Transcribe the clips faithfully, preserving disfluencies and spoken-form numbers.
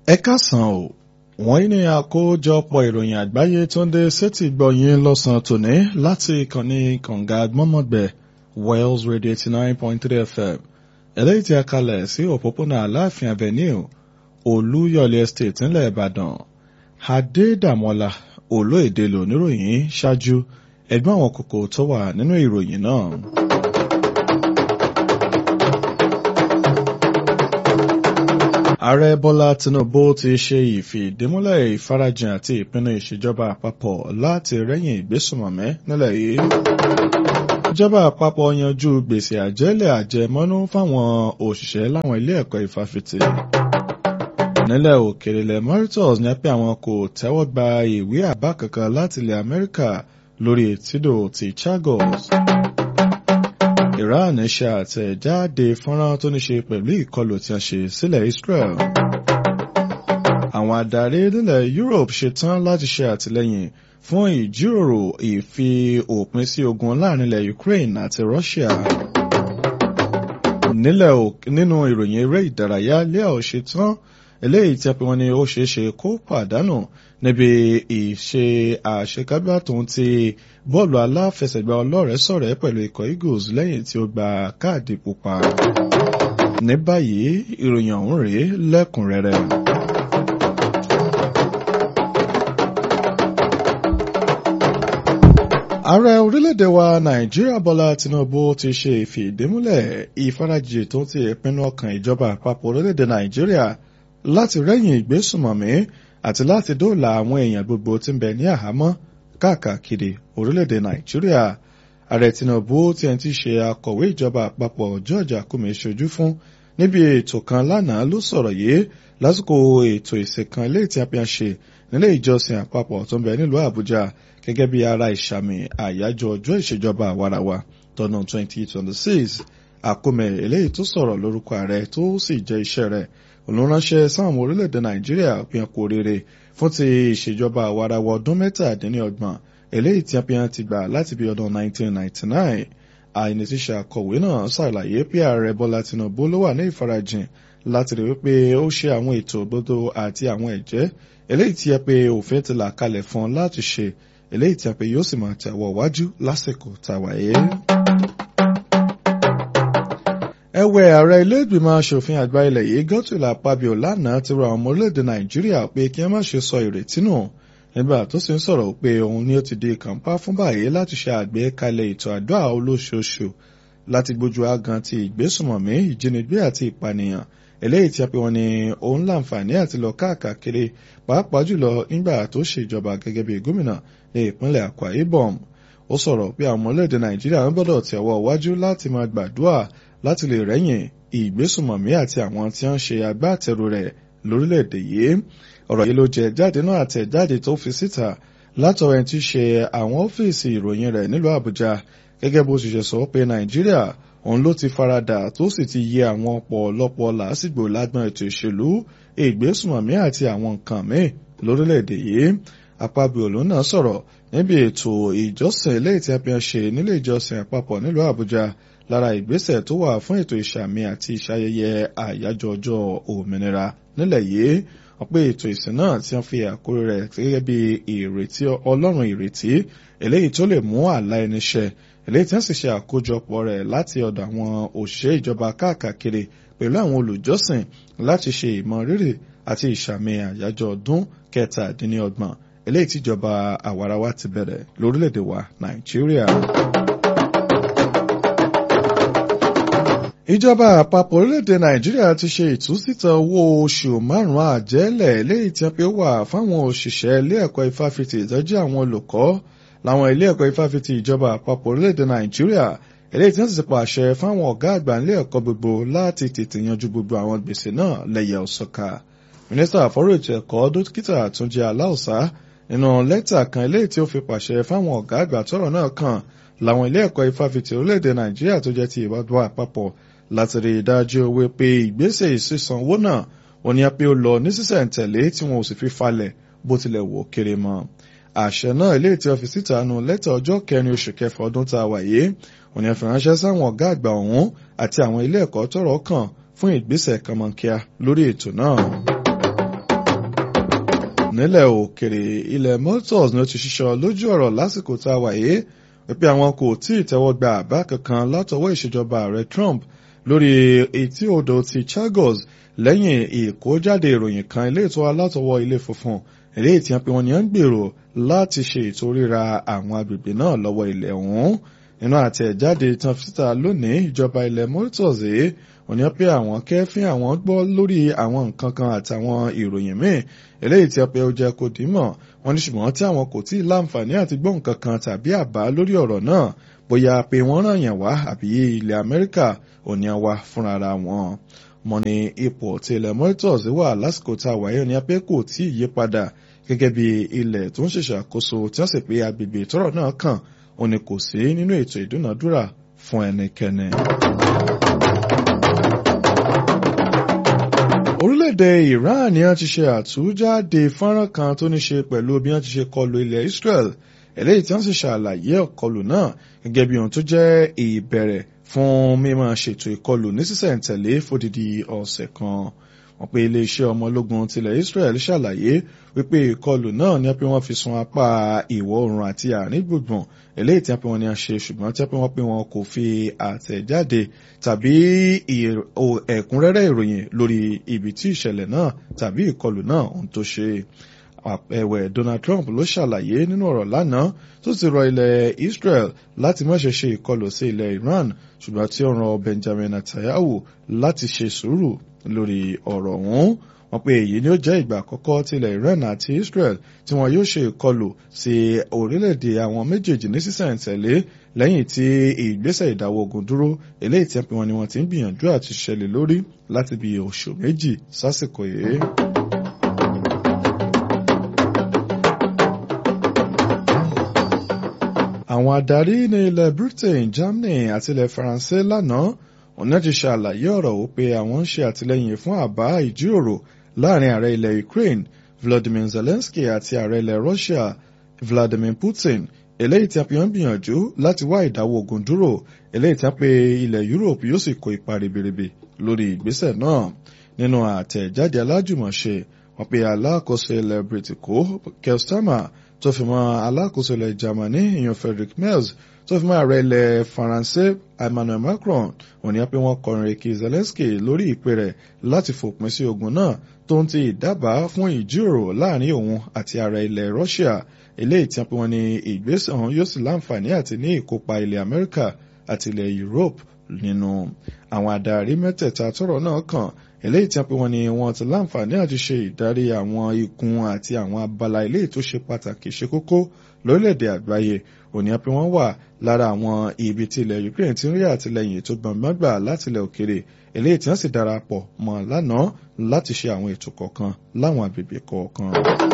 Ẹ káàsán o, wọ́n ní àkójọpọ̀ ìròyìn àgbáyé tó ń dé sétí gbọ̀yìn lọ́sàn-án tòní láti ìkànnì kànga àgbọ́mọ̀gbẹ̀ Wales Radio eighty nine point three F M eléyìí tí a kalẹ̀ sí òpópónà Aláàfin Avenue Olúyọ̀lé Estate ńlẹ̀ Ìbàdàn. Adédàmọ́lá Olóyèdè lóníròyìn ṣáájú ẹgbẹ́ àwọn kókó tó wà nínú ìròyìn náà. Ààrẹ Bọ́lá Tinubu ti ṣe ìfìdímúlẹ̀ ìfarajìn àti ìpinnu ìṣèjọba àpapọ̀ láti rẹ́yìn ìgbésùnmọ̀mí nílẹ̀ yìí. Ìjọba àpapọ̀ yanjú gbèsè àjẹ́lẹ̀ àjẹmọ́nú fáwọn òṣìṣẹ́ láwọn ilé ẹ̀kọ́ ìfáfitì. Nílẹ̀ òkèèrè ilẹ̀ Mauritius ní pé àwọn kò tẹ́wọ́ gba ìwé àbá kankan láti ilẹ̀ Amẹ́ríkà lórí etídò ti Chagos. Iran ṣe àtẹ̀jáde fọ́nrán tó ní ṣe pẹ̀lú ìkọlù tí a ṣe sílẹ̀ Israel. Àwọn adarí nílẹ̀ Europe ṣetán láti ṣe àtìlẹ́yìn fún ìjíròrò ìfi òpin sí ogun láàrin ilẹ̀ Ukraine àti Russia. Nílẹ̀ nínú ìròyìn eré ìdárayá Leo ṣetán eléyìí tí a pè wọ́n ní ó ṣeé ṣe kó pàdánù níbi ìṣe àṣekágbá tòun ti bọ́ọ̀lù aláfẹsẹ̀gbá ọlọ́rẹ̀ẹ́sọ̀rẹ́ pẹ̀lú ikọ̀ Eagles lẹ́yìn tí ó gba káàdì pupa. Ní báyìí ìròyìn ọ̀hún rèé lẹ́kùnrẹ́rẹ́. Ààrẹ orílẹ̀-èdè wa Nàìjíríà Bọ́lá Tinubu ti ṣe ìfìdímúlẹ̀ ìfarajìn tó ti ìpinnu ọkàn ìjọba àpapọ̀ orílẹ̀-èdè Nàìjíríà láti rẹ́yìn ìgbésùnmọ̀mí àti láti dóòlà àwọn èèyàn gbogbo tí ń bẹ ní àhámọ́ káàkiri orílẹ̀-èdè Nàìjíríà. Ààrẹ Tinubu tí ẹni tí ṣe akọ̀wé ìjọba àpapọ̀ George Akume ṣojú fún níbi ètò kan lánàá ló sọ̀rọ̀ yìí lásìkò ètò ìsìn kan ilé tí a fi ṣe nílé ìjọsìn àpapọ̀ tó ń bẹ nílùú Àbújá gẹ́gẹ́ bí ara ìṣàmì àyájọ́ ọjọ́ ìṣèjọba àwarawa tọdún twenty twenty-six. Akume eléyìí tó sọ̀rọ̀ lórúkọ ààrẹ tó sì jẹ́ iṣẹ́ rẹ̀ olùránṣẹ́ sáwọn orílẹ̀-èdè Nàìjíríà pín kú oríire fún ti ìṣèjọba àwarawa ọdún mẹ́tàdínlọ́gbọ̀n eléyìí tí a pín ti gbà láti bí ọdún nineteen ninety-nine. Àìní ti ṣe akọ̀wé náà ṣàlàyé pé ààrẹ Bọ́lá Tinubu ló wà ní ìfarajìn láti rí wípé ó ṣe àwọn ètò gbogbo àti àwọn ẹ̀jẹ́ eléyìí tí a pé òfin ti là kalẹ̀ fún láti ṣe eléyìí tí a pé yóò sì máa tẹ̀wọ́ wájú lásìkò tàwáyé. Ẹ̀wẹ̀ ààrẹ ilé ìgbìmọ̀ aṣòfin àgbà ilẹ̀ yìí Godswill Akpabio lánàá ti rọ àwọn ọmọ orílẹ̀-èdè Nàìjíríà pé kí wọ́n má ṣe sọ ìrètí nù nígbà tó sì ń sọ̀rọ̀ pé òun ni ó ti di kàńpá fún báyìí láti ṣe àgbékalẹ̀ ètò àdúrà olóṣooṣù láti gbójú agan ti ìgbésùnmọ̀mí ìjínigbé àti ìpànìyàn eléyìí tí a pè wọ́n ní òun láǹfààní àti lọ káàkiri pàápàá jùlọ nígbà tó ṣèjọba gẹ́gẹ́ bí gómìnà ní ìpínlẹ̀ Akwa Ibom. Ó sọ̀rọ̀ pé àwọn ọmọ orílẹ̀-èdè Nàìjíríà ń gbọ́dọ̀ tẹ̀wọ́ wájú láti máa gbàdúrà láti lè rẹ́yìn ìgbésùnmọ̀mí àti àwọn tí wọ́n ṣe agbátẹrù rẹ̀ lórílẹ̀-èdè yìí. Ọ̀rọ̀ yìí ló jẹ jáde náà àtẹ̀jáde tó fi síta látọ̀rọ̀ ẹni tí ṣe àwọn ọ́fíìsì ìròyìn rẹ̀ nílùú Àbújá gẹ́gẹ́ bó ṣe ṣe sọ pé Nàìjíríà òun ló ti faradà tó sì ti yẹ àwọn ọ̀pọ̀lọpọ̀ làásìgbò lágbọn ètò ìṣèlú ìgbésùnmọ̀mí àti àwọn nǹkan míì lórílẹ̀-èdè yìí. Akpabio ló náà sọ̀rọ̀ níbi ètò ìjọsìn ilé tí a fi ṣe nílé ìjọsìn àpapọ̀ nílùú Àbújá lára ìgbésẹ̀ tó wà fún ètò ìṣàmì àti ìṣayẹyẹ àyájọ́ ọjọ́ òmìnira nílẹ̀ yìí. Wọ́n pé ètò ìsìn náà tí wọ́n fi àkórí rẹ̀ gẹ́gẹ́ bí ìrètí Ọlọ́run ìrètí eléyìí tó lè mú àlá ẹni ṣẹ eléyìí tí wọ́n sì ṣe àkójọpọ̀ rẹ̀ láti ọ̀dọ̀ àwọn òṣìṣẹ́ ìjọba káàkiri pẹ̀lú àwọn olùjọ́sìn láti ṣe ìmọrírì àti ìṣàmì àyájọ́ ọdún kẹtàdínlọ́gbọ̀n eléyìí tíjọba àwarawa ti bẹ̀rẹ̀ lórílẹ̀‐èdè wa Nàìjíríà. Ìjọba àpapọ̀ orílẹ̀-èdè Nàìjíríà ti ṣe ìtúsíta owó oṣù márùn-ún àjẹ́lẹ̀ eléyìí tí wọ́n pe wà fáwọn òṣìṣẹ́ ilé ẹ̀kọ́ ìfáfitì ìtọ́jú àwọn olùkọ́ láwọn ilé ẹ̀kọ́ ìfáfitì ìjọba àpapọ̀ orílẹ̀-èdè Nàìjíríà eléyìí tí wọ́n sì pàṣẹ fáwọn ọ̀gá àgbà ilé ẹ̀kọ́ gbogbo láti tètè yanjú gbogbo àwọn gbèsè náà lẹ́yẹ òsọ̀ka. Mínísítà àfọ́rọ̀ ètò ẹ̀kọ́ Dókítà Túnjí Aláùsá nínú lẹ́tà kan eléyìí tí ó fi pàṣẹ fáwọn ọ̀gá àgbà tọ́rọ̀ náà kàn láwọn ilé ẹ̀kọ́ ìfáfitì orílẹ̀-èdè Nàìjíríà tó jẹ́ ti ìwádìí àpapọ̀ láti rí i dájú wípé ìgbésẹ̀ ìsísanwó náà wọ́n ní a pé ó lọ ní sísẹ̀ǹtẹ̀lé tí wọn ò sì fi falẹ̀ bó tilẹ̀ wò kéré mọ́. Àṣẹ náà ilé tí ó fi síta nu lẹ́tà ọjọ́ kẹrin oṣù kẹfà ọdún tá a wà yìí wọ́n ní a fi ránṣẹ́ sáwọn ọ̀gá àgbà ọ̀hún àti àwọn ilé ẹ̀kọ́ tọ́rọ̀ kàn fún ìgbésẹ̀ kànmọ́nkíá lórí ètò náà. nílẹ̀ òkèrè ilẹ̀ Maltese ni ó ti ṣíṣọ lójú ọ̀rọ̀ lásìkò tá a wà yìí wípé àwọn kò tí ì tẹ́wọ́ gba àbá kankan látọwọ́ ìṣèjọba ààrẹ Trump lórí etí odò ti Chagos lẹ́yìn ìkójáde ìròyìn kan ilé ètò alátọwọ́ ilé funfun eléyìí tí wọ́n pe wọ́n ní ń gbèrò láti ṣe ètò ríra àwọn agbègbè náà lọ́wọ́ ilẹ̀ ọ̀hún nínú àtẹ̀jáde tán síta lónìí ìjọba ilẹ̀ Maltese wọ́n ní pé àwọn kẹ́fín àwọn gbọ́ lórí àwọn nǹkan kan àtàwọn ìròyìn míì eléyìí tí wọ́n pe ó jẹ́ kó dìímọ̀ wọ́n ní ṣùgbọ́n tí àwọn kò tí ì láǹfààní àti gbọ́ nǹkan kan tàbí àbá lórí ọ̀rọ̀ náà bóyá pé wọ́n ràn yàn wá àbí ilẹ̀ Amẹ́ríkà ò ní wá fúnra wọn. Mo ní ipò tí ilẹ̀ Maltese wà lásìkò tá a wáyé ní pé kò tí ì yí padà gẹ́gẹ́ bí ilẹ̀ tó ń ṣèṣàkóso tí wọ́n sì pé agbègbè tọ́rọ̀ náà kàn ó ní kò sí nínú ètò ìdúnàdúrà fún ẹnikẹ́ni. Orílẹ̀-èdè Iran ni wọ́n ti ṣe àtújáde fọ́nrán kan tó ní ṣe pẹ̀lú bí wọ́n ti ṣe kọlu ilẹ̀ Israel eléyìí tí wọ́n sì ṣàlàyé ìkọlù náà gẹ́gẹ́ bí ohun tó jẹ́ ìbẹ̀rẹ̀ fún mímọ́ ṣètò ìkọlù ní sísẹ̀ǹtẹ̀lé fódìdí ọ̀sẹ̀ kan. Wọ́n pe iléeṣẹ́ ọmọ ológun tilẹ̀ Israel ṣàlàyé wípé ìkọlù náà ní pé wọ́n fi sun apá ìwọ̀ oòrùn àti àárín gbùngbùn eléyìí tí wọ́n pe wọ́n ní a ṣe ṣùgbọ́n tí wọ́n pe wọ́n kò fi àtẹ̀jáde tàbí ẹ̀kúnrẹ́rẹ́ ìròyìn lórí ibi tí ìṣẹ̀lẹ̀ náà tàbí ìkọlù náà ohun tó ṣe. Ẹ̀wẹ̀ Donald Trump ló ṣàlàyé nínú ọ̀rọ̀ lánàá tó ti rọ ilẹ̀ Israel láti má ṣe ṣe ìkọlù sí ilẹ̀ Iran ṣùgbọ́n tí ó rọ Benjamin Netanyahu láti ṣe sùúrù lórí ọ̀rọ̀ ọ̀hún. Wọ́n pe èyí ni ó jẹ́ ìgbà àkọ́kọ́ tí ilẹ̀ Iran àti Israel tí wọn yóò ṣe ìkọlù sí orílẹ̀-èdè àwọn méjèèjì ní sísẹ̀ǹtẹ̀lé lẹ́yìn tí ìgbésẹ̀ ìdáwọ́ ogun dúró eléyìí tí wọ́n ní wọ́n ti ń gbìyànjú àti ṣẹlẹ̀ lórí láti bí oṣù méjì sásìkò yìí. Àwọn adarí ní ilẹ̀ Britain, Germany àti ilẹ̀ Faransé lánàá ọ̀nà ti ṣàlàyé ọ̀rọ̀ wípé àwọn ń ṣe àtìlẹ́yìn fún àbá ìjíròrò láàrin ààrẹ ilẹ̀ Ukraine Volodymyr Zelensky àti ààrẹ ilẹ̀ Russia Vladimir Putin eléyìí tí a fi ń gbìyànjú láti wá ìdáwọ́ ogun dúró eléyìí tí a pé ilẹ̀ Europe yóò sì kó ipa ribiribi lórí ìgbésẹ̀ náà. Nínú àtẹ̀jáde alájùmọ̀ṣe wọ́n pe alákòóso ilẹ̀ Britiko Keir Starmer tó fi mọ́ alákòóso ilẹ̀ Germany ìyẹn Friedrich Merz tó fi mọ́ ààrẹ ilẹ̀ Faransé Emmanuel Macron wọ́n ní pé wọ́n kọrin èkì Zelensky lórí ìpè rẹ̀ láti fòpin sí ogun náà tó ń ti ìdábàá fún ìjíròrò láàrin òun àti ààrẹ ilẹ̀ Russia eléyìí tí wọ́n ní ìgbésẹ̀ ọ̀hún yóò sì láǹfààní àti ní ìkópa ilẹ̀ Amẹ́ríkà àti ilẹ̀ Europe nínú. Àwọn adarí mẹ́tẹ̀ẹ̀ta tọ́rọ̀ náà kàn eléyìí tí wọ́n ní wọ́n ti láǹfààní àti ṣe ìdarí àwọn ikùn àti àwọn abala eléyìí tó ṣe pàtàkì ṣe kókó lórílẹ̀‐èdè àgbáyé òní pé wọ́n wà lára àwọn ibi tí ilẹ̀ Ukraine ti ń rí àtìlẹ́yìn tó gbọ̀ngbọ̀n gbà láti ilẹ̀ òkèrè eléyìí tí wọ́n sì darapọ̀ mọ́ lánàá láti ṣe àwọn ètò kọ̀ọ̀kan láwọn agbègbè kọ̀ọ̀kan.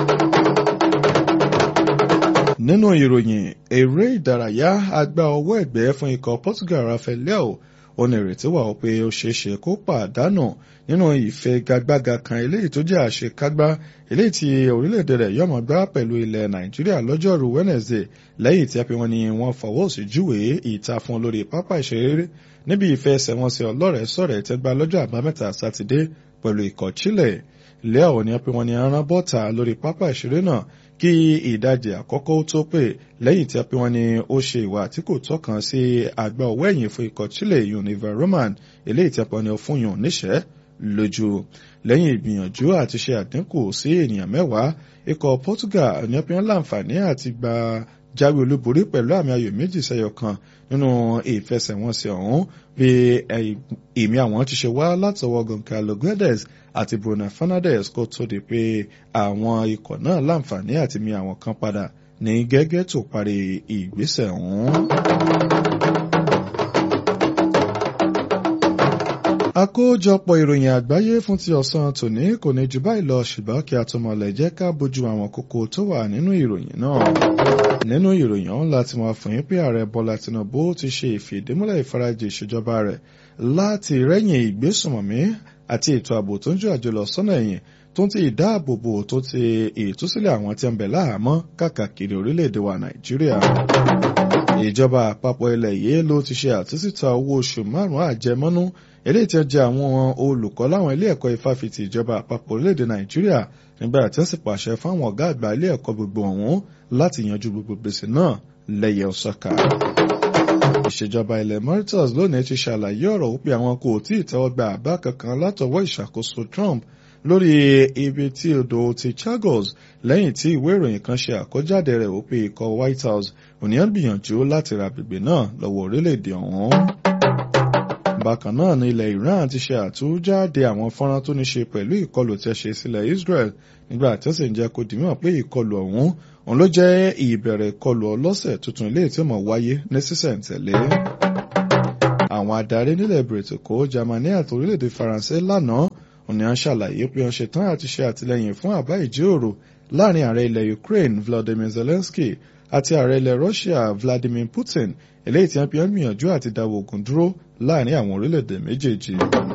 Nínú ìròyìn eré ìdárayá àgbà ọwọ́ ẹ̀gbẹ́ fún ikọ̀ Portugal Rafael Leao ó ní ìrètí wà ó pé ó ṣeé ṣe kó pàdánù nínú ìfigagbága kan eléyìí tó jẹ́ àṣekágbá eléyìí tí orílẹ̀-èdè rẹ̀ yọ̀mọ̀ gbá pẹ̀lú ilẹ̀ Nàìjíríà lọ́jọ́rú Wednesday lẹ́yìn tí a pè wọ́n ní wọ́n fọwọ́ sí júwe ìta fún lórí pápá ìṣeré níbi ìfẹsẹ̀wọnsẹ̀ ọlọ́rẹ̀ẹ́sọ̀rẹ́ tẹ́gbá lọ́jọ́ àbámẹ́ta sátidé pẹ̀lú ikọ̀ Chile. Leao ní a pè wọ́n ní aràn bọ́ta lórí pápá ìṣeré náà kí ìdajì àkọ́kọ́ tó pé lẹ́yìn tí a pè wọ́n ní ó ṣe ìwà tí kò tọ́kàn sí àgbà ọwọ́ ẹ̀yìn fún ikọ̀ Chile Univer Roman eléyìí tí a pè wọ́n ní ó fún yàn níṣẹ́ lójú. Lẹ́yìn ìgbìyànjú àti ṣe àdínkù sí ènìyàn mẹ́wàá ikọ̀ Portugal ní a pè wọ́n láǹfààní àti gba jáwé olúborí pẹ̀lú àmì ayò méjì sẹ́yọ kan nínú ìfẹsẹ̀wọnsẹ̀ ọ̀hún bí ìmí àwọn ti ṣe wá látọwọ́ Goncalo Guedes àti Bruno Fernandes kó tó di pé àwọn ikọ̀ náà láǹfààní àti mi àwọn kan padà ní gẹ́gẹ́ tó parí ìgbésẹ̀ ọ̀hún. Àkójọpọ̀ ìròyìn àgbáyé fún ti ọ̀sán tòní kò ní jù báyìí lọ ṣùgbọ́n kí a tó mọ̀lẹ̀ jẹ́ ká bójú àwọn kókó tó wà nínú ìròyìn náà. Nínú ìròyìn ọ̀hún láti máa fún yín pé ààrẹ Bọ́lá Tinubu ti ṣe ìfìdímúlẹ̀ ìfarajì ìṣèjọba rẹ̀ láti rẹ́yìn ìgbésùnmọ̀mí àti ètò ààbò tó ń jù àjò lọ sọ́nà ẹ̀yìn tó ń ti ìdáàbòbò tó ti ìtúsílẹ̀ àwọn tí ń bẹ láhàámọ́ káàkiri orílẹ̀-èdè wa Nàìjíríà. ìjọba àpapọ̀ ilẹ̀ yìí ló ti ṣe àtúnṣíta owó oṣù márùn-ún àjẹmọ́nú eléyìí tí ó jẹ àwọn olùkọ́ láwọn ilé ẹ̀kọ́ ìfáfitì ìjọba àpapọ̀ orílẹ̀-èdè Nàìjíríà nígbà tí ó sì pàṣẹ fáwọn ọ̀gá àgbà ilé ẹ̀kọ́ gbogbo ọ̀hún láti yanjú gbogbo gbèsè náà lẹ́yẹ ọ̀sọ́ka. ìṣèjọba ilẹ̀ Mauritius lónìí ti ṣàlàyé ọ̀rọ̀ wípé àwọn kò tí ì tẹ́wọ́ gba àbá kankan látọwọ́ ìṣàkóso Trump lórí ibi tí odò ti Chagos lẹ́yìn tí ìwé ìròyìn kan ṣe àkójáde rẹ̀ wípé ikọ̀ White House òníyàn gbìyànjú láti ra agbègbè náà lọ́wọ́ orílẹ̀-èdè ọ̀hún. bákan náà ní ilẹ̀ Iran ti ṣe àtújáde àwọn fọ́nrán tó ní ṣe pẹ̀lú ìkọlù tí a ṣe sílẹ̀ Israel nígbà tí ó sì ń jẹ́ kó di mímọ̀ pé ìkọlù ọ̀hún òun ló jẹ́ ìbẹ̀rẹ̀ ìkọlù ọlọ́sẹ̀ tuntun ilé tí ó máa wáyé ní sísẹ̀ǹtẹ̀lé. àwọn adarí nílẹ̀ Bìrìtìkó Germany àti orílẹ̀-èdè Faransé lánàá òní à ń ṣàlàyé pé wọ́n ṣetán àti ṣe àtìlẹ́yìn fún àbá ìjíròrò láàrin ààrẹ ilẹ̀ Ukraine Volodymyr Zelensky àti ààrẹ ilẹ̀ Russia Vladimir Putin eléyìí tí wọ́n fi ń gbìyànjú àti dáwọ́ ogun dúró láàrin àwọn orílẹ̀-èdè méjèèjì.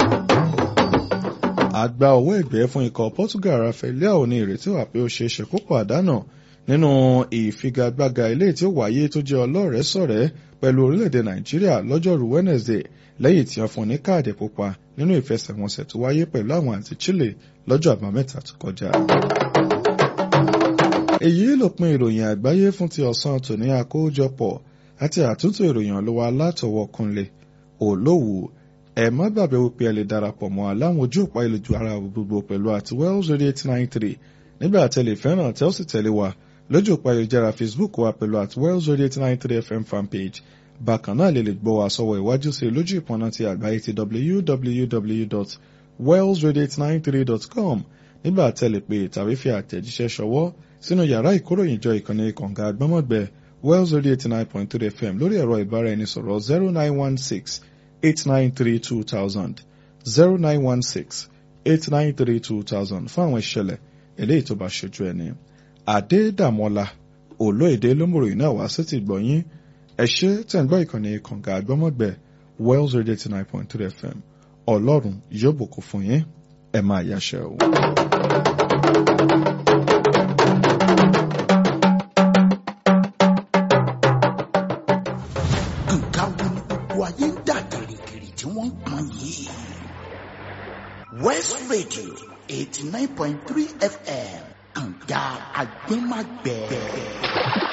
àgbà owó ẹgbẹ́ fún ikọ̀ Portugal Rafael Leao ní ìrètí wà pé ó ṣeé ṣe kó pàdánù nínú ìfigagbága eléyìí tí ó wáyé tó jẹ́ ọlọ́rẹ̀ẹ́sọ̀rẹ́ pẹ̀lú orílẹ̀-èdè Nàìjíríà lọ́jọ́rú Wednesday lẹ́yìn tí wọ́n fún ní káàdì pupa nínú ìfẹsẹ̀wọnsẹ̀ tó wáyé pẹ̀lú àwọn àti Chile lọ́jọ́ àbámẹ́ta tó kọjá. èyí ló pin ìròyìn àgbáyé fún ti ọ̀sán tòní àkójọpọ̀ àti àtúntò ìròyìn ọlọ́wà látọwọ́ Kúnlé Olówù. ẹ má gbàgbé wípé ẹ lè darapọ̀ mọ́ aláwọn ojú òpá ìlújára gbogbo pẹ̀lú àti Wells Radio eight nine three nígbà tẹ́lẹ̀ fẹ́ràn tẹ́ ó sì tẹ̀lé wa lójú òpá ìlújára Facebook wa pẹ̀lú àti Wells Radio eight nine three F M fanpage. bákan náà lè lè gbọ́ wa sọ́wọ́ ìwájú sí lójú ìpọ́nà ti àgbáyé ti w w w dot wells radio eight nine three dot com nígbà tẹ́lẹ̀ pé tàbí fi àtẹ̀jíṣẹ́ ṣọwọ́ sínú yàrá ìkóròyìnjọ ìkànnì kànga àgbọ́mọ̀gbẹ́ Wells Radio eighty nine point three F M lórí ẹ̀rọ ìbáraẹnisọ̀rọ̀ zero nine one six eight nine three two thousand zero nine one six eight nine three two thousand fún àwọn ìṣẹ̀lẹ̀ eléyìí tó bá ṣojú ẹni. Adédàmọ́lá Olóyèdè lómòròyìn náà wá sí ti gbọ̀nyìn. ẹ ṣé tẹ̀ ń gbọ́ ìkànnì kànga àgbọ́mọ̀gbẹ́ Wells Radio eighty nine point three F M. Ọlọ́run yóò bùkún fún yín ẹ máa yáṣẹ́ o. nǹkan wo ni gbogbo ayé ń dà gìrìgìrì tí wọ́n ń pọn yìí. West Radio eighty nine point three F M kànga àgbọ́mọ̀gbẹ́.